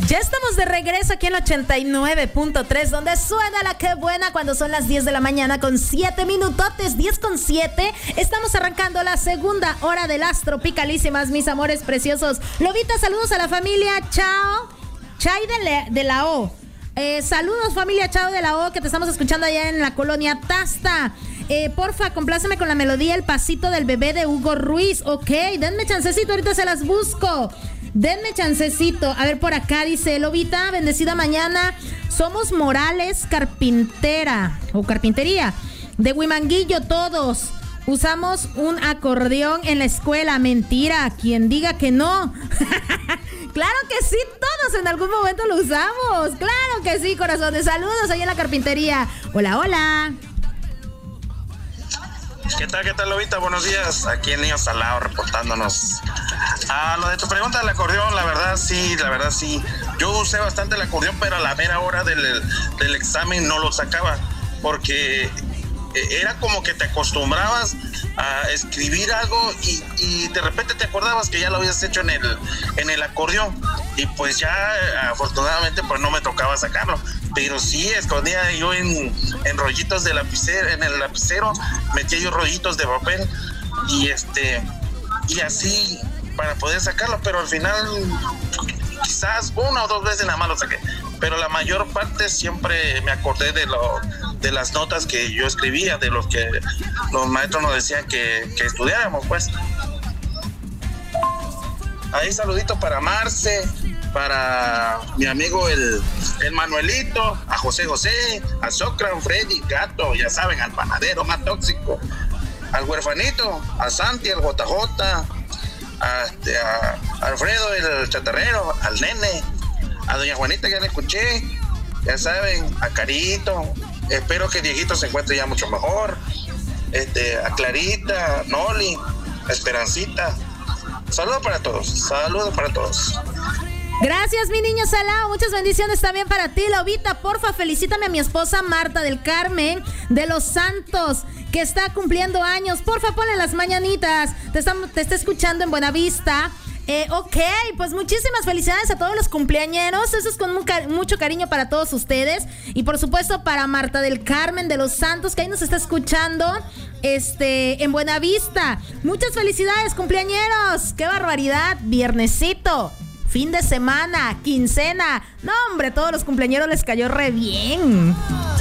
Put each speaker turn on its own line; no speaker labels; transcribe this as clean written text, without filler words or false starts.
Ya estamos de regreso aquí en 89.3, donde suena la que buena cuando son las 10 de la mañana con 7 minutotes, 10 con 7. Estamos arrancando la segunda hora de las tropicalísimas, mis amores preciosos. Lobita, saludos a la familia Chao, Chay de la O. Saludos familia Chao de la O, que te estamos escuchando allá en la colonia Tasta. Porfa, compláceme con la melodía El pasito del bebé de Hugo Ruiz. Ok, denme chancecito, ahorita se las busco. Denme chancecito. A ver, por acá dice Lobita, bendecida mañana. Somos Morales Carpintera o Carpintería de Huimanguillo todos. Usamos un acordeón en la escuela. Mentira, quien diga que no. Claro que sí, todos en algún momento lo usamos. Claro que sí, corazones. Saludos ahí en la carpintería. Hola, hola.
¿Qué tal, Lobita? Buenos días. Aquí en Niño Salado reportándonos. Lo de tu pregunta del acordeón, la verdad sí. Yo usé bastante el acordeón, pero a la mera hora del examen no lo sacaba, porque era como que te acostumbrabas a escribir algo y de repente te acordabas que ya lo habías hecho en el acordeón, y pues ya afortunadamente pues no me tocaba sacarlo, pero sí escondía yo en rollitos de lapicero, en el lapicero metía yo rollitos de papel y así para poder sacarlo, pero al final quizás una o dos veces nada más lo saqué, pero la mayor parte siempre me acordé de las notas que yo escribía, de los que los maestros nos decían que estudiáramos, pues. Ahí saludito para Marce, para mi amigo el Manuelito, a José, a Socran, Freddy, Gato, ya saben, al panadero más tóxico, al huerfanito, a Santi, al JJ, a Alfredo el chatarrero, al nene, a doña Juanita, ya la escuché, ya saben, a Carito, espero que Dieguito se encuentre ya mucho mejor, a Clarita, a Noli, a Esperancita. Saludos para todos.
Gracias, mi niño Salao. Muchas bendiciones también para ti, Lobita. Porfa, felicítame a mi esposa Marta del Carmen de Los Santos, que está cumpliendo años. Porfa, ponle las mañanitas. Te está escuchando en Buenavista. Ok, pues muchísimas felicidades a todos los cumpleañeros. Eso es con mucho cariño para todos ustedes. Y por supuesto para Marta del Carmen de Los Santos, que ahí nos está escuchando en Buenavista. Muchas felicidades, cumpleañeros. ¡Qué barbaridad! Viernesito, fin de semana, quincena. No, hombre, todos los cumpleañeros les cayó re bien.